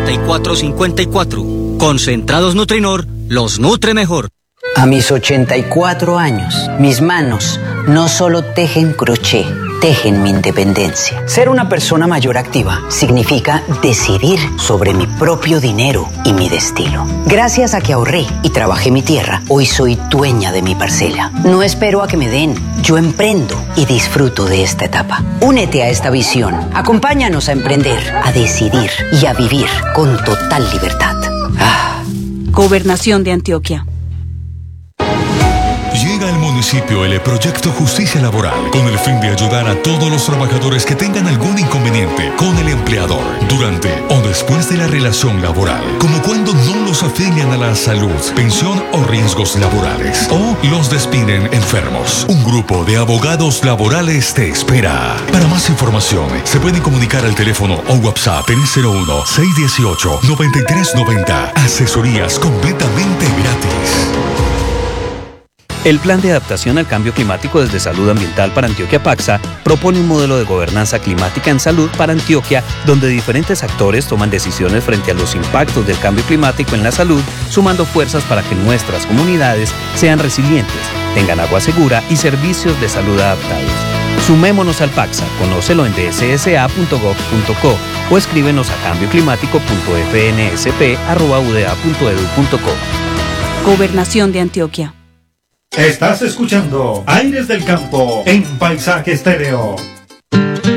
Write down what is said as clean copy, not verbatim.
8454. Concentrados Nutrinor los nutre mejor. A mis 84 años, mis manos no solo tejen crochet, tejen mi independencia. Ser una persona mayor activa significa decidir sobre mi propio dinero y mi destino. Gracias a que ahorré y trabajé mi tierra, hoy soy dueña de mi parcela. No espero a que me den, yo emprendo y disfruto de esta etapa. Únete a esta visión, acompáñanos a emprender, a decidir y a vivir con total libertad. Gobernación de Antioquia. Llega al municipio el proyecto Justicia Laboral con el fin de ayudar a todos los trabajadores que tengan algún inconveniente con el empleador durante o después de la relación laboral, como cuando no los afilian a la salud, pensión o riesgos laborales, o los despiden enfermos. Un grupo de abogados laborales te espera. Para más información, se pueden comunicar al teléfono o WhatsApp 301-618-9390. Asesorías completamente gratis. El Plan de Adaptación al Cambio Climático desde Salud Ambiental para Antioquia Paxa propone un modelo de gobernanza climática en salud para Antioquia, donde diferentes actores toman decisiones frente a los impactos del cambio climático en la salud, sumando fuerzas para que nuestras comunidades sean resilientes, tengan agua segura y servicios de salud adaptados. Sumémonos al Paxa, conócelo en dssa.gov.co o escríbenos a cambioclimático.fnsp@uda.edu.co. Gobernación de Antioquia. Estás escuchando Aires del Campo en Paisaje Estéreo.